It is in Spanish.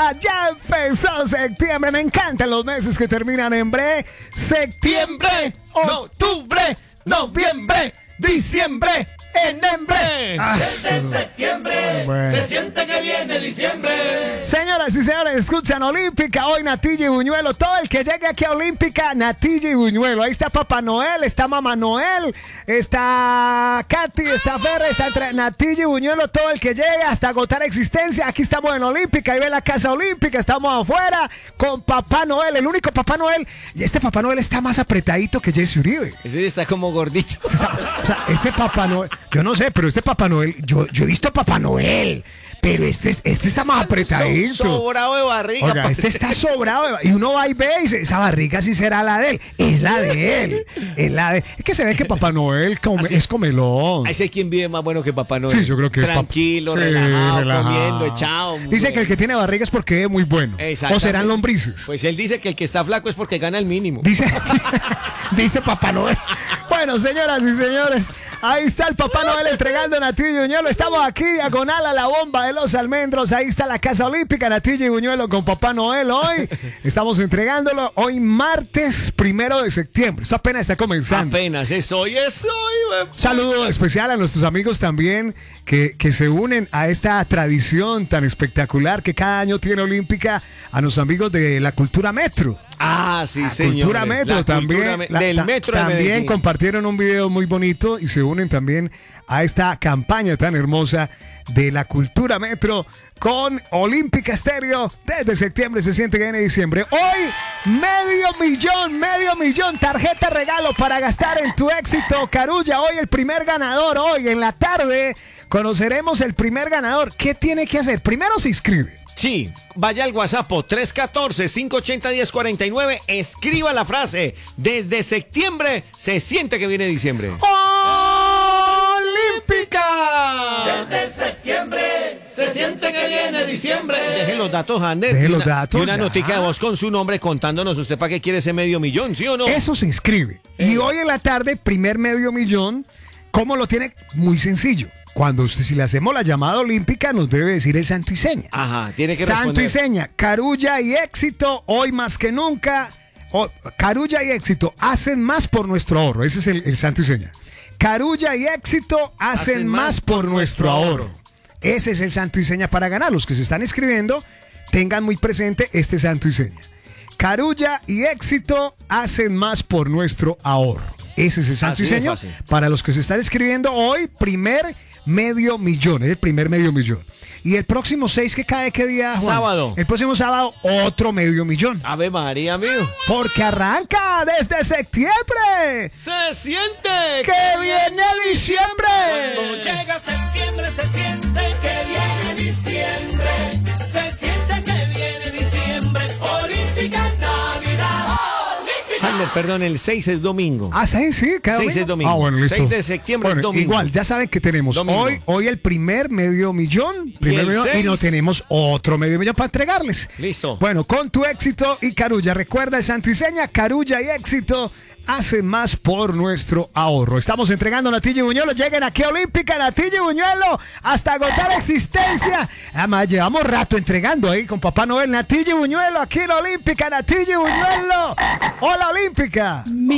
Ya empezó septiembre. Me encantan los meses que terminan en bre. Septiembre, octubre, noviembre, diciembre, enемbre. Desde septiembre se siente que viene diciembre. Señoras y señores, escuchan Olímpica, hoy Natilla y Buñuelo. Todo el que llegue aquí a Olímpica, Natilla y Buñuelo. Ahí está Papá Noel, está Mamá Noel, está Katy, está Ferre, está Natilla y Buñuelo. Todo el que llegue hasta agotar existencia. Aquí estamos en Olímpica, ahí ve la Casa Olímpica, estamos afuera con Papá Noel, el único Papá Noel. Y este Papá Noel está más apretadito que Jesse Uribe. Ese está como gordito. O sea, este Papá Noel, yo no sé, pero este Papá Noel, yo he visto Papá Noel, pero este está más apretadito. Sobrado de barriga. Oiga, este está sobrado y uno va y ve y dice, esa barriga sí será la de él. Es la de él. Es que se ve que Papá Noel es comelón. Ese quien vive más bueno que Papá Noel. Sí, yo creo que tranquilo, relajado, comiendo, echado. Dice que el que tiene barriga es porque es muy bueno. O serán lombrices. Pues él dice que el que está flaco es porque gana el mínimo. Dice Papá Noel. Bueno, señoras y señores, ahí está el Papá Noel entregando a Natilla y Buñuelo. Estamos aquí, diagonal a la bomba de los almendros. Ahí está la Casa Olímpica, Natilla y Buñuelo con Papá Noel. Hoy estamos entregándolo, hoy martes 1 de septiembre. Esto apenas está comenzando. Apenas, es hoy. Saludo especial a nuestros amigos también que se unen a esta tradición tan espectacular que cada año tiene Olímpica, a los amigos de la Cultura Metro. Ah, sí, señor. Cultura Metro también. Del Metro de también Medellín. compartieron un video muy bonito y se unen también a esta campaña tan hermosa de la Cultura Metro con Olímpica Estéreo. Desde septiembre se siente que viene diciembre. Hoy, medio millón, tarjeta regalo para gastar en tu éxito, Carulla. Hoy el primer ganador, hoy en la tarde conoceremos el primer ganador. ¿Qué tiene que hacer? Primero se inscribe. Sí, vaya al WhatsApp 314-580-1049, escriba la frase, desde septiembre se siente que viene diciembre. ¡Olímpica! Desde septiembre se siente que viene diciembre. Deje los datos, Ander. Deje los datos, Y una ya. notica de voz con su nombre contándonos usted para qué quiere ese medio millón, ¿sí o no? Eso se inscribe. Y hoy en la tarde, primer medio millón. ¿Cómo lo tiene? Muy sencillo. Cuando si le hacemos la llamada olímpica, nos debe decir el santo y seña. Ajá, tiene que Santo responder. y seña, Carulla y éxito, hoy más que nunca. Carulla y éxito hacen más por nuestro ahorro. Ese es el santo y seña. Carulla y éxito hacen más por nuestro ahorro. Ese es el santo y seña para ganar. Los que se están inscribiendo, tengan muy presente este santo y seña. Carulla y éxito hacen más por nuestro ahorro. Ese es el santo y seña para los que se están escribiendo hoy, primer medio millón, es el primer medio millón. Y el próximo 6 que cae, ¿qué día, Juan? Sábado. El próximo sábado, otro medio millón. Ave María, mío. Porque arranca desde septiembre. Se siente ¡Que viene diciembre! Cuando llega septiembre se siente que viene diciembre. Se siente que viene diciembre. Olímpica es Navidad. Ander, perdón, el 6 es domingo. Ah, sí, cada 6 es domingo. Ah, bueno, listo. 6 de septiembre es domingo. Igual, ya saben que tenemos Domingo. hoy el primer medio millón, y no tenemos otro medio millón para entregarles. Listo. Bueno, con tu éxito y Carulla, recuerda el santo y seña, Carulla y éxito hacen más por nuestro ahorro. Estamos entregando Natilla y Buñuelo. Lleguen aquí a Olímpica, Natilla y Buñuelo, hasta agotar existencia. Además, llevamos rato entregando ahí con Papá Noel, Natilla y Buñuelo, aquí en Olímpica, Natilla y Buñuelo. ¡Hola, Olímpica!